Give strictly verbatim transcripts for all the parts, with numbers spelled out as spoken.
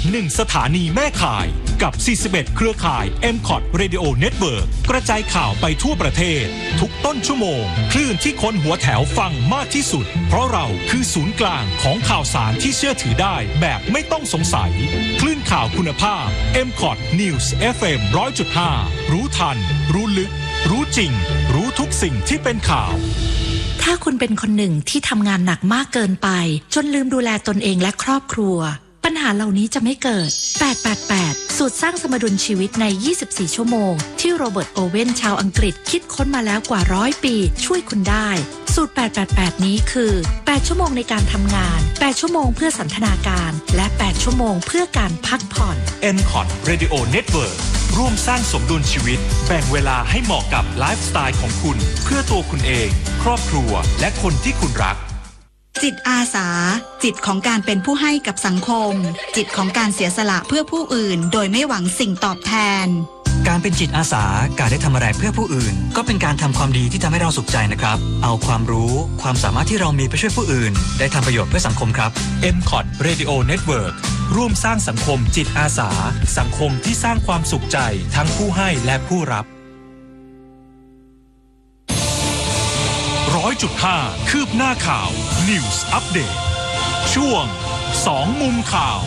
หนึ่งสถานีแม่ข่ายกับสี่สิบเอ็ดเครือข่าย เอ็ม คอท Radio Network กระจายข่าวไปทั่วประเทศทุกต้นชั่วโมงคลื่นที่คนหัวแถวฟังมากที่สุดเพราะเราคือศูนย์กลางของข่าวสารที่เชื่อถือได้แบบไม่ต้องสงสัยคลื่นข่าวคุณภาพ เอ็ม คอท News เอฟ เอ็ม หนึ่งร้อยจุดห้า รู้ทันรู้ลึกรู้จริงรู้ทุกสิ่งที่เป็นข่าวถ้าคุณเป็นคนหนึ่งที่ทำงานหนักมากเกินไปจนลืมดูแลตนเองและครอบครัวปัญหาเหล่านี้จะไม่เกิดแปด แปด แปดสูตรสร้างสมดุลชีวิตในยี่สิบสี่ชั่วโมงที่โรเบิร์ตโอเว่นชาวอังกฤษคิดค้นมาแล้วกว่าร้อยปีช่วยคุณได้สูตรแปด แปด แปดนี้คือแปดชั่วโมงในการทำงานแปดชั่วโมงเพื่อสันทนาการและแปดชั่วโมงเพื่อการพักผ่อนเอ็ม คอท Radio Network ร่วมสร้างสมดุลชีวิตแบ่งเวลาให้เหมาะกับไลฟ์สไตล์ของคุณเพื่อตัวคุณเองครอบครัวและคนที่คุณรักจิตอาสาจิตของการเป็นผู้ให้กับสังคมจิตของการเสียสละเพื่อผู้อื่นโดยไม่หวังสิ่งตอบแทนการเป็นจิตอาสาการได้ทำอะไรเพื่อผู้อื่นก็เป็นการทำความดีที่ทำให้เราสุขใจนะครับเอาความรู้ความสามารถที่เรามีไปช่วยผู้อื่นได้ทำประโยชน์เพื่อสังคมครับเอ็ม คอท Radio Network ร่วมสร้างสังคมจิตอาสาสังคมที่สร้างความสุขใจทั้งผู้ให้และผู้รับร้อยจุดห้าคืบหน้าข่าว News Update ช่วงสองมุมข่าว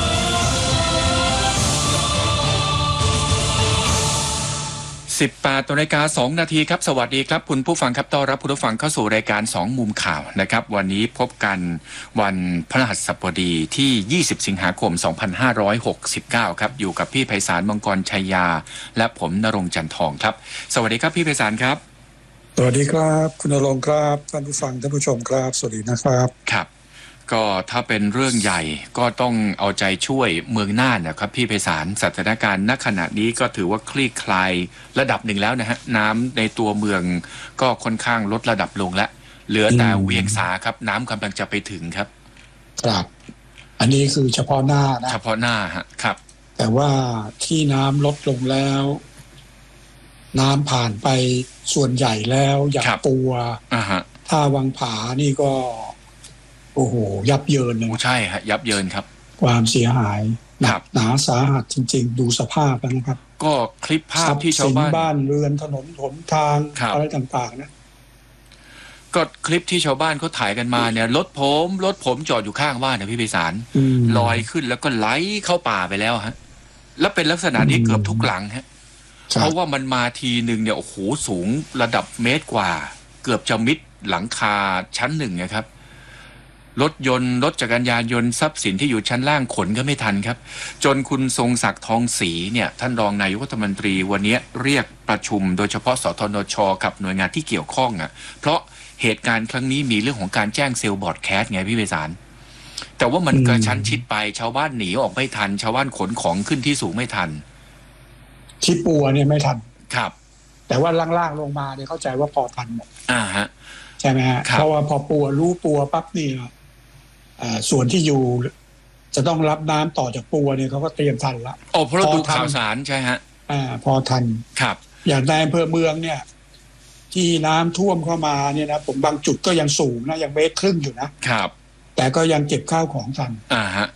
สิบแปดนาฬิกาสองนาทีครับสวัสดีครับคุณผู้ฟังครับต้อนรับคุณผู้ฟังเข้าสู่รายการสองมุมข่าวนะครับวันนี้พบกันวันพฤหัสบดีที่ยี่สิบสิงหาคมสองพันห้าร้อยหกสิบเก้าครับอยู่กับพี่ไพศาลมังกรชัยยาและผมณรงค์จันทองครับสวัสดีครับพี่ไพศาลครับสวัสดีครับคุณณรงค์ครับท่านผู้ฟังท่านผู้ชมครับสวัสดีนะครับครับก็ถ้าเป็นเรื่องใหญ่ก็ต้องเอาใจช่วยเมืองน่านนะครับพี่ไพศาลสถานการณ์ณขณะนี้ก็ถือว่าคลี่คลายระดับหนึ่งแล้วนะฮะน้ำในตัวเมืองก็ค่อนข้างลดระดับลงแล้วเหลือแต่เวียงสาครับน้ำกำลังจะไปถึงครับครับอันนี้คือเฉพาะหน้านะเฉพาะหน้าฮะครับแต่ว่าที่น้ำลดลงแล้วน้ำผ่านไปส่วนใหญ่แล้วอย่างปัวท่าวังผานี่ก็โอ้โหยับเยินเลยใช่ฮะยับเยินครับความเสียหายหนักหนาสาหัสจริงๆดูสภาพนะครับก็คลิปภาพที่ชาวบ้านบ้านเรือนถนนหนทางอะไรต่างๆนะก็คลิปที่ชาวบ้านเขาถ่ายกันมาเนี่ยรถผมรถผมจอดอยู่ข้างบ้านนะพี่ไพศาลลอยขึ้นแล้วก็ไหลเข้าป่าไปแล้วฮะแล้วเป็นลักษณะนี้เกือบทุกหลังฮะเพราะว่ามันมาทีหนึ่งเนี่ยโอ้โหสูงระดับเมตรกว่าเกือบจะมิดหลังคาชั้นหนึ่งนะครับรถยนต์รถจักรยานยนต์ทรัพย์สินที่อยู่ชั้นล่างขนก็ไม่ทันครับจนคุณทรงศักดิ์ทองศรีเนี่ยท่านรองนายกรัฐมนตรีวันนี้เรียกประชุมโดยเฉพาะสทนช.กับหน่วยงานที่เกี่ยวข้องอ่ะเพราะเหตุการณ์ครั้งนี้มีเรื่องของการแจ้งเซลล์บอร์ดแคสไงพี่ไพศาลแต่ว่ามันกระชั้นชิดไปชาวบ้านหนีออกไม่ทันชาวบ้านขนของขึ้นที่สูงไม่ทันที่ปัวเนี่ยไม่ทันครับแต่ว่าล่างๆลงมาเนี่ยเข้าใจว่าพอทันหมดอ่าฮะใช่ไหมฮะเพราะว่าพอปัวรู้ปัวปั๊บนี่ส่วนที่อยู่จะต้องรับน้ำต่อจากปัวเนี่ยเขาก็เตรียมทันละโอ้เพราะเราดูข่าวสารใช่ฮะอ่าพอทันครับอย่างในอำเภอเมืองเนี่ยที่น้ำท่วมเข้ามาเนี่ยนะผมบางจุดก็ยังสูงนะยังเมตรครึ่งอยู่นะครับแต่ก็ยังเก็บข้าวของทันอ่าฮะ